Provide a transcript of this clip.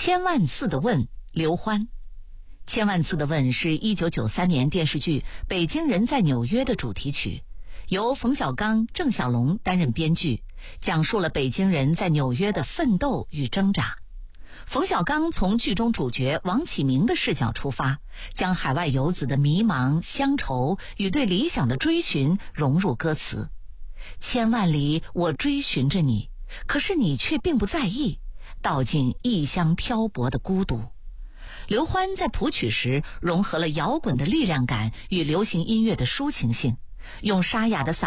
千万次的问，刘欢。千万次的问是1993年电视剧《北京人在纽约》的主题曲，由冯小刚、郑晓龙担任编剧，讲述了北京人在纽约的奋斗与挣扎。冯小刚从剧中主角王启明的视角出发，将海外游子的迷茫、乡愁与对理想的追寻融入歌词。千万里我追寻着你，可是你却并不在意，道尽异乡漂泊的孤独。刘欢在谱曲时融合了摇滚的力量感与流行音乐的抒情性，用沙哑的嗓